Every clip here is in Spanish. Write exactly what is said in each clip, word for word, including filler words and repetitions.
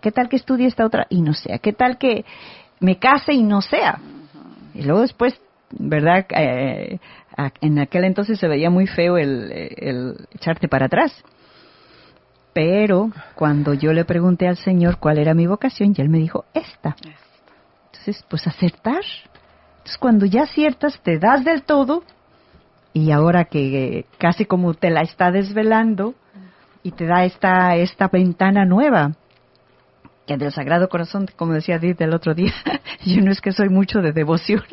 ¿Qué tal que estudie esta otra y no sea? ¿Qué tal que me case y no sea? Y luego después, ¿verdad? Eh, en aquel entonces se veía muy feo el, el echarte para atrás. Pero cuando yo le pregunté al Señor cuál era mi vocación, y Él me dijo, esta. Entonces, pues acertar. Entonces, cuando ya aciertas, te das del todo, y ahora que eh, casi como te la está desvelando, y te da esta esta ventana nueva, que del Sagrado Corazón, como decía Edith el otro día, yo no es que soy mucho de devoción,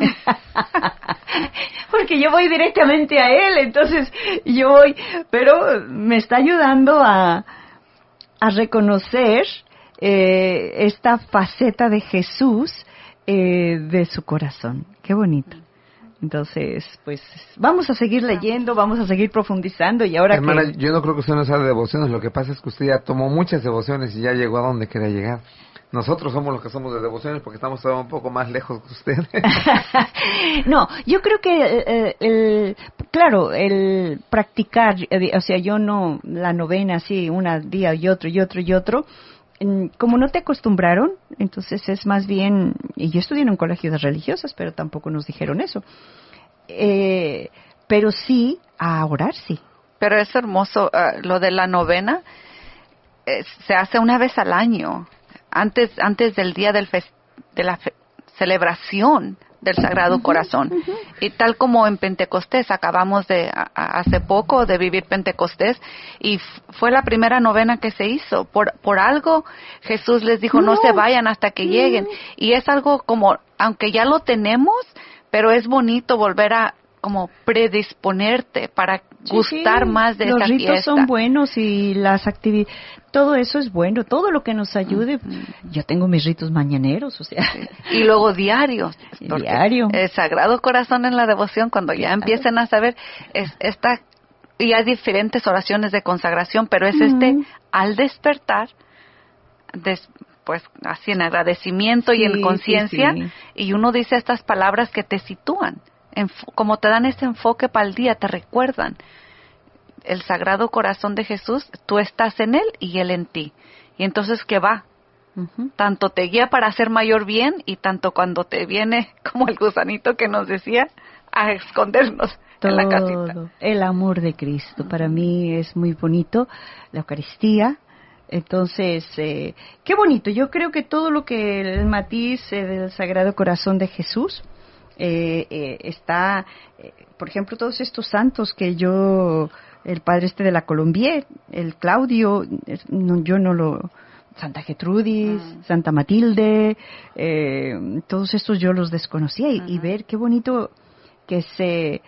porque yo voy directamente a Él, entonces yo voy, pero me está ayudando a, a reconocer eh, esta faceta de Jesús eh, de su corazón. Qué bonito. Entonces, pues, vamos a seguir leyendo, vamos a seguir profundizando y ahora Hermana, que... yo no creo que usted no sea de devociones, lo que pasa es que usted ya tomó muchas devociones y ya llegó a donde quería llegar. Nosotros somos los que somos de devociones porque estamos todavía un poco más lejos que usted. No, yo creo que, eh, el, claro, el practicar, eh, o sea, yo no, la novena así, un día y otro y otro y otro, como no te acostumbraron, entonces es más bien, y yo estudié en un colegio de religiosas, pero tampoco nos dijeron eso, eh, pero sí a orar, sí. Pero es hermoso, uh, lo de la novena, eh, se hace una vez al año, antes antes del día del fest- de la fe- celebración del Sagrado uh-huh, Corazón. Uh-huh. Y tal como en Pentecostés, acabamos de a, a, hace poco de vivir Pentecostés, y f- fue la primera novena que se hizo. Por por algo Jesús les dijo, no, no se vayan hasta que uh-huh. lleguen. Y es algo como, aunque ya lo tenemos, pero es bonito volver a como predisponerte para sí, gustar sí. más de Los esa fiesta. Los ritos son buenos y las actividades, todo eso es bueno, todo lo que nos ayude. Uh-huh. Yo tengo mis ritos mañaneros, o sea. Sí. Y luego diarios. Diario. El Sagrado Corazón en la devoción, cuando ya claro. empiecen a saber, es esta, y hay diferentes oraciones de consagración, pero es uh-huh. este, al despertar, des, pues así en agradecimiento sí, y en conciencia, sí, sí. y uno dice estas palabras que te sitúan. Como te dan ese enfoque para el día, te recuerdan el Sagrado Corazón de Jesús, tú estás en Él y Él en ti. Y entonces, ¿qué va? Uh-huh. Tanto te guía para hacer mayor bien y tanto cuando te viene, como el gusanito que nos decía, a escondernos todo, en la casita. El amor de Cristo, uh-huh. para mí es muy bonito, la Eucaristía. Entonces, eh, qué bonito. Yo creo que todo lo que el matiz eh, del Sagrado Corazón de Jesús, Eh, eh, está, eh, por ejemplo, todos estos santos que yo, el padre este de la Colombier, el Claudio, eh, no, yo no lo, Santa Gertrudis, uh-huh. Santa Matilde, eh, todos estos yo los desconocía y, uh-huh. y ver qué bonito que se,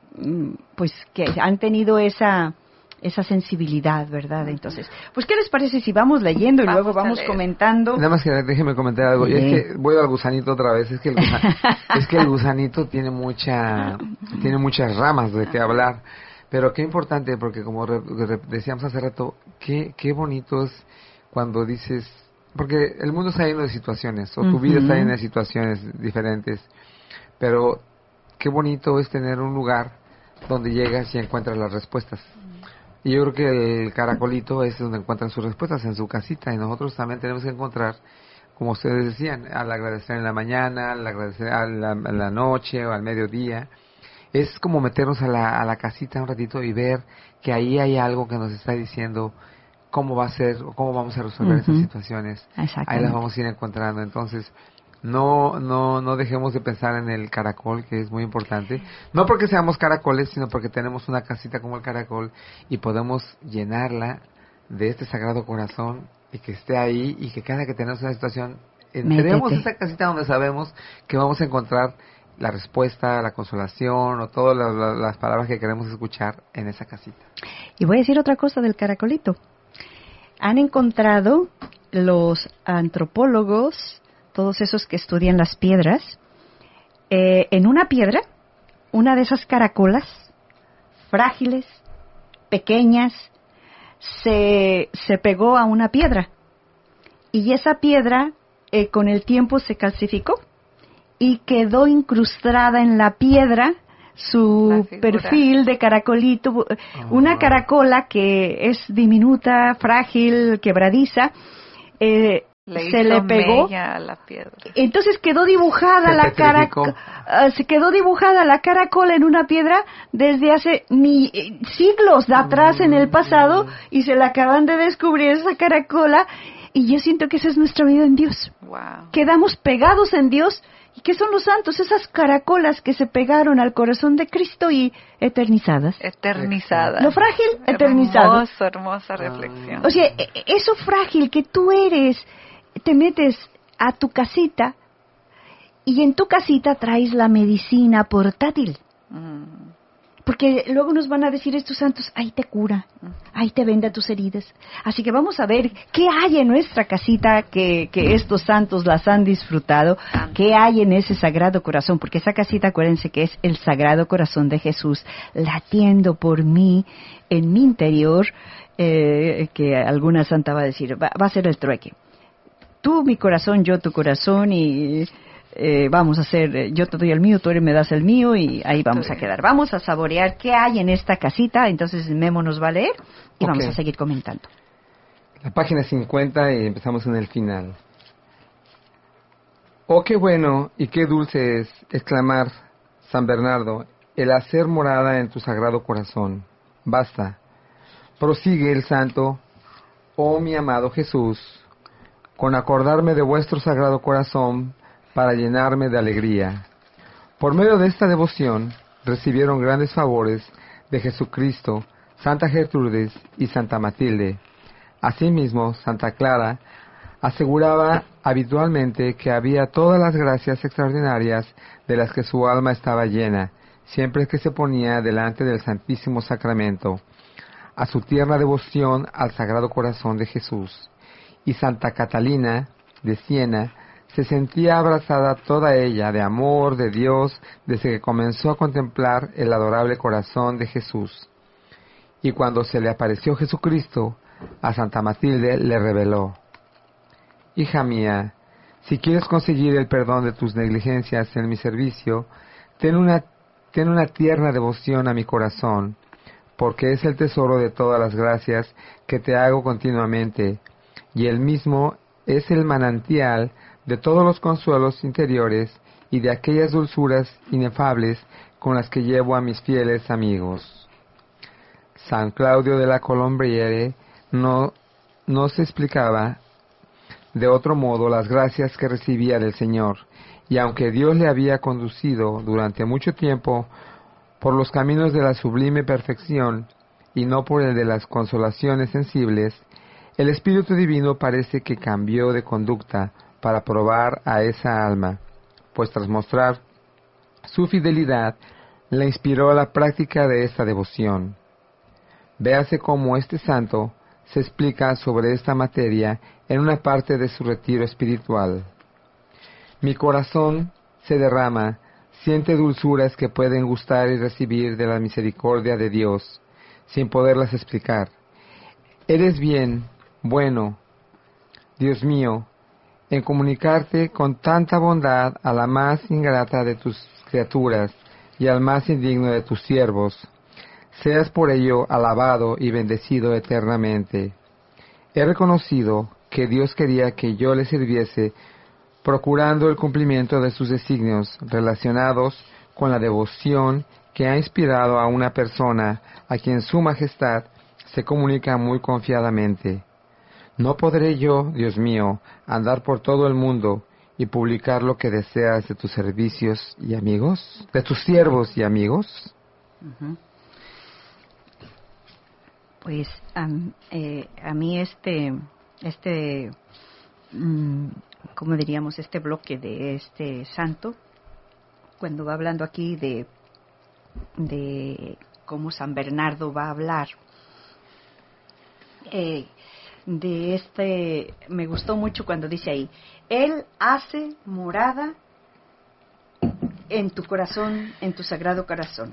pues que han tenido esa esa sensibilidad, ¿verdad? Entonces, pues, ¿qué les parece si vamos leyendo y vamos luego vamos comentando? Nada más que déjeme comentar algo. Sí. Y es que voy al gusanito otra vez. Es que el gusanito, es que el gusanito tiene mucha, tiene muchas ramas de qué hablar. Pero qué importante, porque como re, re, decíamos hace rato, qué, qué bonito es cuando dices, porque el mundo está lleno de situaciones, o tu uh-huh. vida está llena de situaciones diferentes. Pero qué bonito es tener un lugar donde llegas y encuentras las respuestas. Y yo creo que el caracolito es donde encuentran sus respuestas, en su casita. Y nosotros también tenemos que encontrar, como ustedes decían, al agradecer en la mañana, al agradecer a la, a la noche o al mediodía. Es como meternos a la, a la casita un ratito y ver que ahí hay algo que nos está diciendo cómo va a ser o cómo vamos a resolver uh-huh. esas situaciones. Ahí las vamos a ir encontrando. Entonces, no no no dejemos de pensar en el caracol, que es muy importante, no porque seamos caracoles, sino porque tenemos una casita como el caracol y podemos llenarla de este Sagrado Corazón y que esté ahí, y que cada que tenemos una situación entremos a esa casita donde sabemos que vamos a encontrar la respuesta, la consolación o todas las, las, las palabras que queremos escuchar en esa casita. Y voy a decir otra cosa del caracolito. Han encontrado los antropólogos, todos esos que estudian las piedras, eh, en una piedra, una de esas caracolas, frágiles, pequeñas, se, se pegó a una piedra. Y esa piedra, eh, con el tiempo, se calcificó y quedó incrustada en la piedra su perfil de caracolito, uh-huh. una caracola que es diminuta, frágil, quebradiza, eh, le se hizo le pegó mella a la piedra. Entonces quedó dibujada Se la cara uh, se quedó dibujada la caracola en una piedra desde hace mi, eh, siglos de atrás en el pasado, y se la acaban de descubrir esa caracola, y yo siento que esa es nuestra vida en Dios. Wow. Quedamos pegados en Dios. ¿Y qué son los santos? Esas caracolas que se pegaron al corazón de Cristo y eternizadas. Eternizadas. Lo frágil, eternizado. Hermosa, hermosa reflexión. O sea, eso frágil que tú eres, te metes a tu casita y en tu casita traes la medicina portátil. Mm. Porque luego nos van a decir estos santos, ahí te cura, ahí te venda tus heridas. Así que vamos a ver qué hay en nuestra casita que, que estos santos las han disfrutado, qué hay en ese Sagrado Corazón, porque esa casita, acuérdense que es el Sagrado Corazón de Jesús, latiendo por mí, en mi interior, eh, que alguna santa va a decir, va, va a ser el trueque. Tú mi corazón, yo tu corazón, y... Eh, vamos a hacer, eh, yo te doy el mío, tú me das el mío, y ahí vamos a quedar. Vamos a saborear qué hay en esta casita. Entonces Memo nos va a leer y okay. Vamos a seguir comentando. La página cincuenta y empezamos en el final. Oh, qué bueno y qué dulce es exclamar, San Bernardo, el hacer morada en tu sagrado corazón. Basta. Prosigue el santo, oh mi amado Jesús, con acordarme de vuestro sagrado corazón, para llenarme de alegría. Por medio de esta devoción, recibieron grandes favores de Jesucristo, Santa Gertrudis y Santa Matilde. Asimismo, Santa Clara aseguraba habitualmente que había todas las gracias extraordinarias de las que su alma estaba llena, siempre que se ponía delante del Santísimo Sacramento, a su tierna devoción al Sagrado Corazón de Jesús. Y Santa Catalina de Siena se sentía abrazada toda ella de amor de Dios desde que comenzó a contemplar el adorable corazón de Jesús. Y cuando se le apareció Jesucristo, a Santa Matilde le reveló: Hija mía, si quieres conseguir el perdón de tus negligencias en mi servicio, ten una, ten una tierna devoción a mi corazón, porque es el tesoro de todas las gracias que te hago continuamente, y él mismo es el manantial de todos los consuelos interiores y de aquellas dulzuras inefables con las que llevo a mis fieles amigos. San Claudio de la Colombiere no, no se explicaba de otro modo las gracias que recibía del Señor, y aunque Dios le había conducido durante mucho tiempo por los caminos de la sublime perfección y no por el de las consolaciones sensibles, el Espíritu Divino parece que cambió de conducta para probar a esa alma, pues tras mostrar su fidelidad, la inspiró a la práctica de esta devoción. Véase cómo este santo se explica sobre esta materia en una parte de su retiro espiritual. Mi corazón se derrama, siente dulzuras que pueden gustar y recibir de la misericordia de Dios, sin poderlas explicar. Eres bien, bueno, Dios mío, en comunicarte con tanta bondad a la más ingrata de tus criaturas y al más indigno de tus siervos. Seas por ello alabado y bendecido eternamente. He reconocido que Dios quería que yo le sirviese, procurando el cumplimiento de sus designios relacionados con la devoción que ha inspirado a una persona a quien su majestad se comunica muy confiadamente. ¿No podré yo, Dios mío, andar por todo el mundo y publicar lo que deseas de tus servicios y amigos? ¿De tus siervos y amigos? Uh-huh. Pues um, eh, a mí este, este, um, ¿cómo diríamos? Este bloque de este santo, cuando va hablando aquí de, de cómo San Bernardo va a hablar, eh, de este, me gustó mucho cuando dice ahí, Él hace morada en tu corazón, en tu sagrado corazón,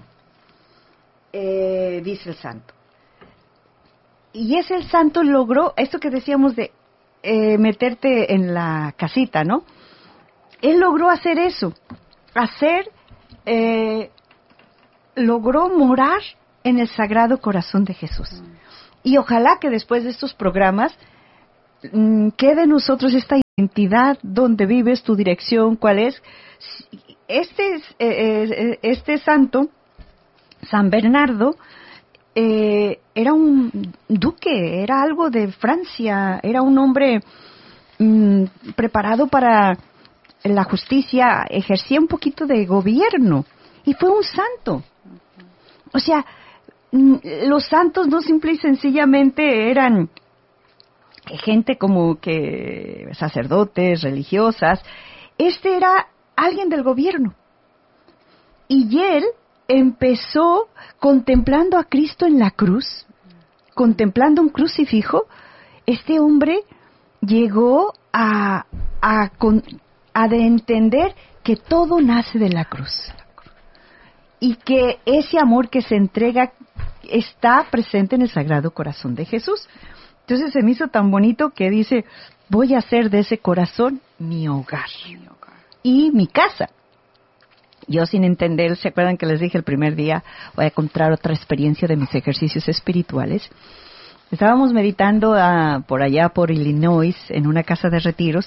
eh, dice el santo. Y ese el santo logró, esto que decíamos de eh, meterte en la casita, ¿no? Él logró hacer eso, hacer, eh, logró morar en el sagrado corazón de Jesús. Mm. Y ojalá que después de estos programas ¿qué de nosotros esta identidad? ¿Dónde vives? ¿Tu dirección? ¿Cuál es? Este, es, eh, este santo, San Bernardo, eh, era un duque, era algo de Francia, era un hombre mm, preparado para la justicia, ejercía un poquito de gobierno y fue un santo. O sea, los santos no simple y sencillamente eran gente como que sacerdotes, religiosas. Este era alguien del gobierno. Y él empezó contemplando a Cristo en la cruz, contemplando un crucifijo. Este hombre llegó a, a, a de entender que todo nace de la cruz. Y que ese amor que se entrega está presente en el Sagrado Corazón de Jesús. Entonces se me hizo tan bonito que dice, voy a hacer de ese corazón mi hogar, mi hogar. Y mi casa. Yo sin entender, ¿se acuerdan que les dije el primer día? Voy a contar otra experiencia de mis ejercicios espirituales. Estábamos meditando a, por allá por Illinois, en una casa de retiros,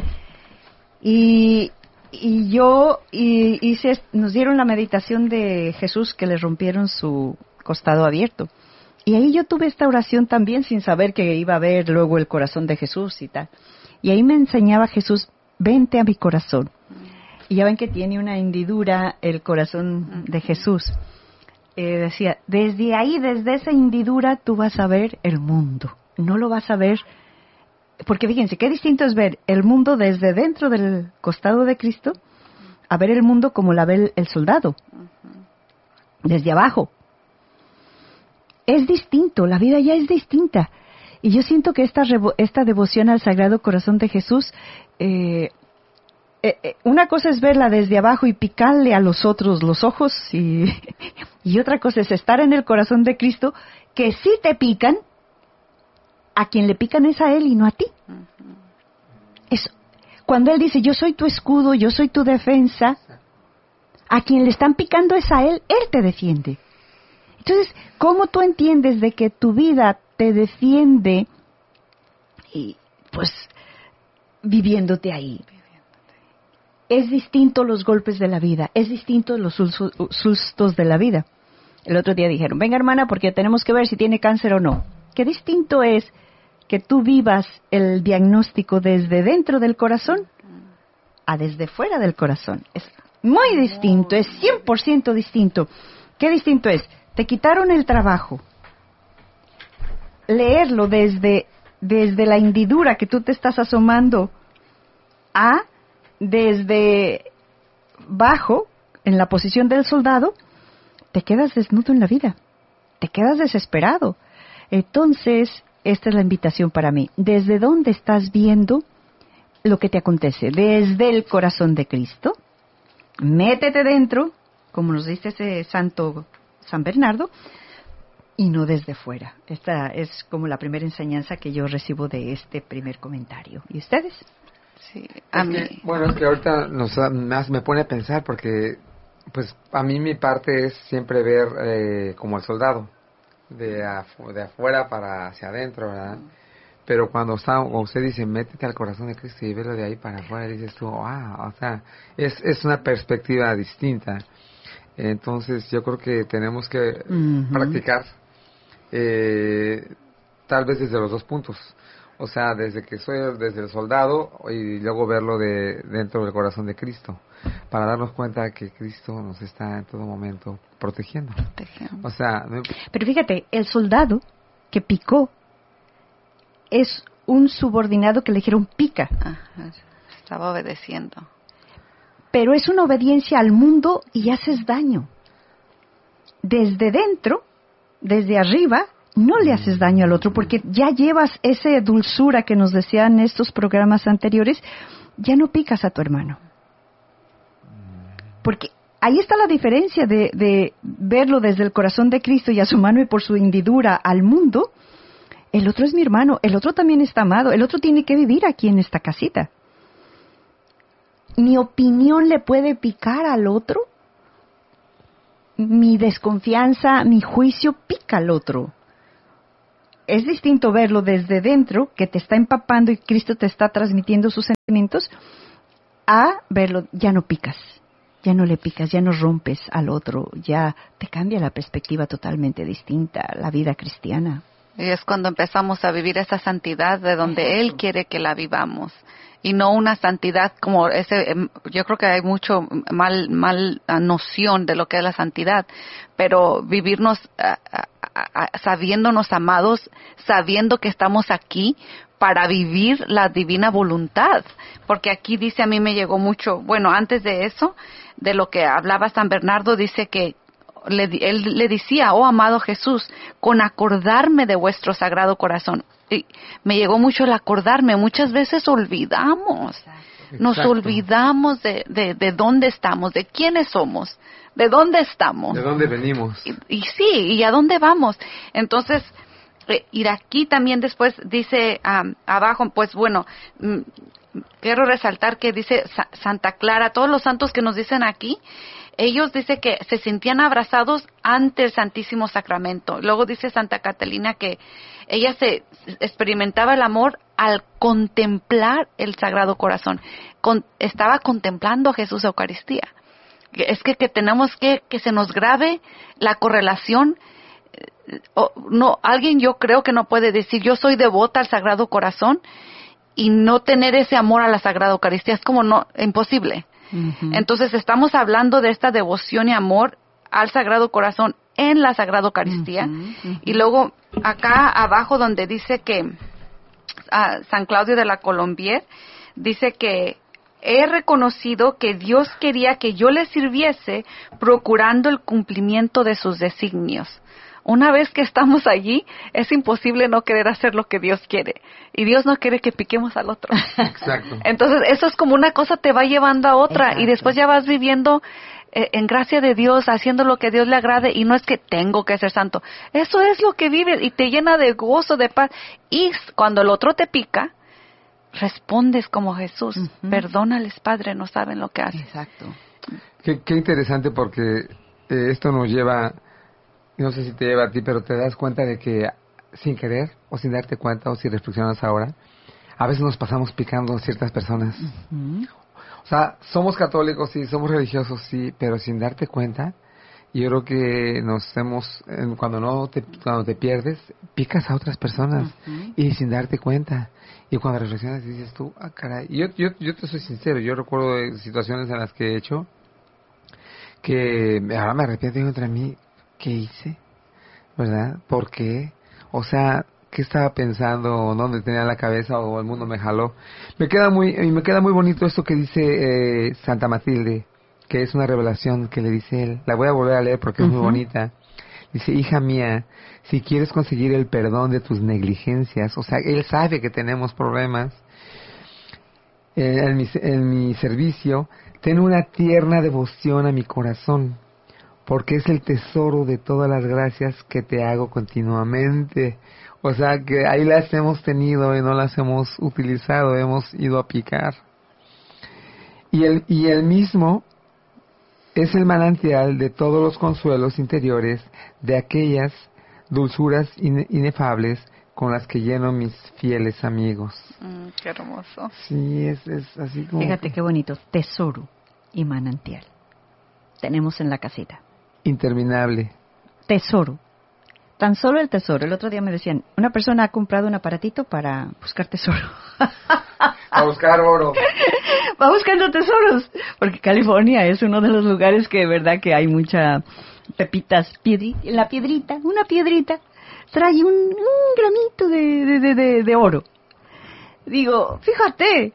y, y yo y, hice, nos dieron la meditación de Jesús que le rompieron su costado abierto. Y ahí yo tuve esta oración también sin saber que iba a ver luego el corazón de Jesús y tal. Y ahí me enseñaba Jesús, vente a mi corazón. Y ya ven que tiene una hendidura el corazón de Jesús. Eh, decía, desde ahí, desde esa hendidura, tú vas a ver el mundo. No lo vas a ver, porque fíjense, qué distinto es ver el mundo desde dentro del costado de Cristo a ver el mundo como la ve el, el soldado, desde abajo. Es distinto, la vida ya es distinta. Y yo siento que esta, revo, esta devoción al Sagrado Corazón de Jesús, eh, eh, eh, una cosa es verla desde abajo y picarle a los otros los ojos, y, y otra cosa es estar en el corazón de Cristo, que sí te pican, a quien le pican es a Él y no a ti. Es, cuando Él dice, yo soy tu escudo, yo soy tu defensa, a quien le están picando es a Él, Él te defiende. Entonces, ¿cómo tú entiendes de que tu vida te defiende y pues viviéndote ahí? Es distinto los golpes de la vida, es distinto los sustos de la vida. El otro día dijeron, venga hermana, porque tenemos que ver si tiene cáncer o no. Qué distinto es que tú vivas el diagnóstico desde dentro del corazón a desde fuera del corazón. Es muy distinto, es cien por ciento distinto. ¿Qué distinto es? Te quitaron el trabajo. Leerlo desde, desde la hendidura que tú te estás asomando a desde bajo, en la posición del soldado, te quedas desnudo en la vida. Te quedas desesperado. Entonces, esta es la invitación para mí. ¿Desde dónde estás viendo lo que te acontece? ¿Desde el corazón de Cristo? Métete dentro, como nos dice ese santo San Bernardo, y no desde fuera. Esta es como la primera enseñanza que yo recibo de este primer comentario. ¿Y ustedes? Sí, a es mí. Que, bueno, es que ahorita nos, más me pone a pensar porque, pues, a mí mi parte es siempre ver eh, como el soldado, de, afu- de afuera para hacia adentro, ¿verdad? Mm. Pero cuando está, o usted dice, métete al corazón de Cristo y verlo de ahí para afuera, dices tú, ah, o sea, es, es una perspectiva distinta. Entonces yo creo que tenemos que uh-huh. practicar eh, tal vez desde los dos puntos, o sea, desde que soy desde el soldado y luego verlo de dentro del corazón de Cristo, para darnos cuenta que Cristo nos está en todo momento protegiendo. protegiendo. O sea, me... pero fíjate, el soldado que picó es un subordinado que le dijeron pica. Ajá, estaba obedeciendo. Pero es una obediencia al mundo y haces daño. Desde dentro, desde arriba, no le haces daño al otro, porque ya llevas esa dulzura que nos decían estos programas anteriores, ya no picas a tu hermano. Porque ahí está la diferencia de, de verlo desde el corazón de Cristo y a su mano y por su hendidura al mundo. El otro es mi hermano, el otro también está amado, el otro tiene que vivir aquí en esta casita. ¿Mi opinión le puede picar al otro? Mi desconfianza, mi juicio pica al otro. es distinto verlo desde dentro, que te está empapando y Cristo te está transmitiendo sus sentimientos, a verlo, ya no picas, ya no le picas, ya no rompes al otro, ya te cambia la perspectiva totalmente distinta, la vida cristiana. Y es cuando empezamos a vivir esa santidad de donde Él quiere que la vivamos. Y no una santidad como ese, yo creo que hay mucho mal, mal noción de lo que es la santidad, pero vivirnos uh, uh, sabiéndonos amados, sabiendo que estamos aquí para vivir la divina voluntad, porque aquí dice, a mí me llegó mucho, bueno, antes de eso, de lo que hablaba San Bernardo, dice que le, él le decía, oh amado Jesús, con acordarme de vuestro sagrado corazón. Y me llegó mucho el acordarme, muchas veces olvidamos, Exacto. nos olvidamos de, de, de dónde estamos, de quiénes somos, de dónde estamos. De dónde venimos. Y, y sí, y a dónde vamos. Entonces, eh, ir aquí también después dice um, abajo, pues bueno, mm, quiero resaltar que dice Sa- Santa Clara, todos los santos que nos dicen aquí, ellos dice que se sentían abrazados ante el Santísimo Sacramento. Luego dice Santa Catalina que ella se experimentaba el amor al contemplar el Sagrado Corazón. Con, estaba contemplando a Jesús Eucaristía. Es que, que tenemos que que se nos grabe la correlación. O, no, alguien yo creo que no puede decir yo soy devota al Sagrado Corazón y no tener ese amor a la Sagrada Eucaristía. Es como no, imposible. Uh-huh. Entonces estamos hablando de esta devoción y amor al Sagrado Corazón en la Sagrada Eucaristía. Uh-huh, uh-huh. Y luego acá abajo donde dice que uh, San Claudio de la Colombier dice que he reconocido que Dios quería que yo le sirviese procurando el cumplimiento de sus designios. Una vez que estamos allí, es imposible no querer hacer lo que Dios quiere. Y Dios no quiere que piquemos al otro. Exacto. Entonces, eso es como una cosa te va llevando a otra. Exacto. Y después ya vas viviendo eh, en gracia de Dios, haciendo lo que a Dios le agrade. Y no es que tengo que ser santo. Eso es lo que vives y te llena de gozo, de paz. Y cuando el otro te pica, respondes como Jesús. Uh-huh. Perdónales, Padre, no saben lo que hacen. Exacto. Qué, qué interesante porque eh, esto nos lleva... No sé si te lleva a ti, pero te das cuenta de que sin querer o sin darte cuenta o si reflexionas ahora, a veces nos pasamos picando a ciertas personas. Uh-huh. O sea, somos católicos, sí, somos religiosos, sí, pero sin darte cuenta, yo creo que nos hemos, cuando no te, cuando te pierdes, picas a otras personas uh-huh. y sin darte cuenta. Y cuando reflexionas dices tú, ah, caray. Yo, yo, yo te soy sincero, yo recuerdo de situaciones en las que he hecho que ahora me arrepiento contra mí. ¿Qué hice? ¿Verdad? ¿Por qué? O sea, ¿qué estaba pensando? ¿Dónde tenía la cabeza? ¿O el mundo me jaló? Me queda muy, me queda muy bonito esto que dice eh, Santa Matilde, que es una revelación que le dice él. La voy a volver a leer porque uh-huh. es muy bonita. Dice, hija mía, si quieres conseguir el perdón de tus negligencias, o sea, él sabe que tenemos problemas, eh, en, mi, en mi servicio, ten una tierna devoción a mi corazón, porque es el tesoro de todas las gracias que te hago continuamente. O sea, que ahí las hemos tenido y no las hemos utilizado, hemos ido a picar. Y el, y el mismo es el manantial de todos los consuelos interiores, de aquellas dulzuras ine- inefables con las que lleno mis fieles amigos. Mm, qué hermoso. Sí, es, es así como... Fíjate qué bonito, tesoro y manantial. Tenemos en la casita. Interminable. Tesoro. Tan solo el tesoro. El otro día me decían, una persona ha comprado un aparatito para buscar tesoro. A buscar oro. Va buscando tesoros. Porque California es uno de los lugares que de verdad que hay mucha pepitas, piedri, la piedrita, una piedrita, trae un, un gramito de, de, de, de, de oro. Digo, fíjate.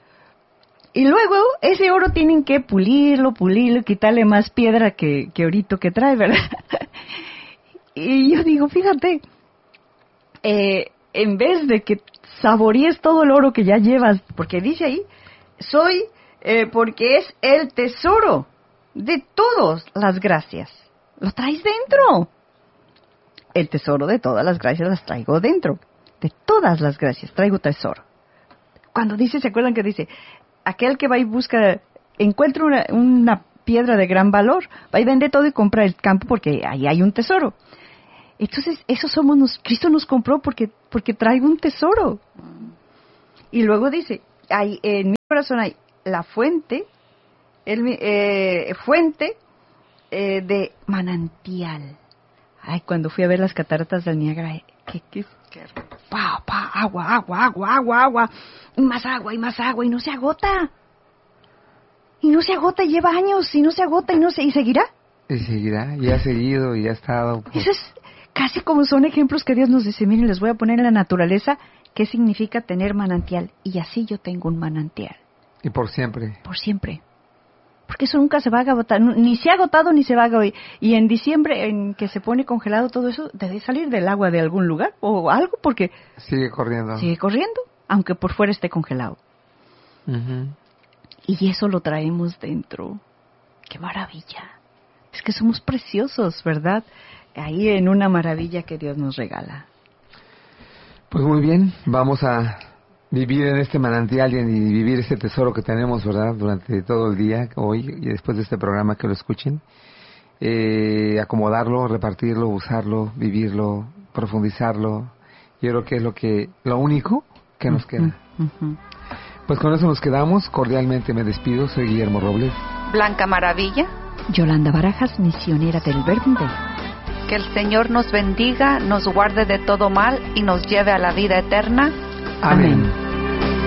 Y luego ese oro tienen que pulirlo, pulirlo, quitarle más piedra que, que orito que trae, ¿verdad? Y yo digo, fíjate, eh, en vez de que saborees todo el oro que ya llevas, porque dice ahí, soy, eh, porque es el tesoro de todas las gracias. Lo traes dentro. El tesoro de todas las gracias las traigo dentro. De todas las gracias traigo tesoro. Cuando dice, ¿se acuerdan que dice? Aquel que va y busca, encuentra una, una piedra de gran valor, va y vende todo y compra el campo porque ahí hay un tesoro. Entonces, eso somos, nos, Cristo nos compró porque, porque trae un tesoro. Y luego dice, hay, en mi corazón hay la fuente, el, eh, fuente eh, de manantial. Ay, cuando fui a ver las cataratas del Niágara, ¿qué, qué, qué? Pa, pa, agua, agua, agua, agua, agua, y más agua, y más agua, y no se agota. Y no se agota, y lleva años, y no se agota, y no se, y seguirá. Y seguirá, y ha seguido, y ha estado. Pues... Eso es casi como son ejemplos que Dios nos dice, miren, les voy a poner en la naturaleza qué significa tener manantial. Y así yo tengo un manantial. Y por siempre. Por siempre. Porque eso nunca se va a agotar, ni se ha agotado ni se va a agotar. Y en diciembre, en que se pone congelado todo eso, debe salir del agua de algún lugar o algo, porque... Sigue corriendo. Sigue corriendo, aunque por fuera esté congelado. Uh-huh. Y eso lo traemos dentro. ¡Qué maravilla! Es que somos preciosos, ¿verdad? Ahí en una maravilla que Dios nos regala. Pues muy bien, vamos a vivir en este manantial y vivir este tesoro que tenemos, ¿verdad? Durante todo el día, hoy y después de este programa, que lo escuchen. Eh, acomodarlo, repartirlo, usarlo, vivirlo, profundizarlo. Yo creo que es lo que, lo único que nos queda. Uh-huh. Pues con eso nos quedamos. Cordialmente me despido. Soy Guillermo Robles. Blanca Maravilla. Yolanda Barajas, misionera del Verdundale. Que el Señor nos bendiga, nos guarde de todo mal y nos lleve a la vida eterna. Amén. Amén.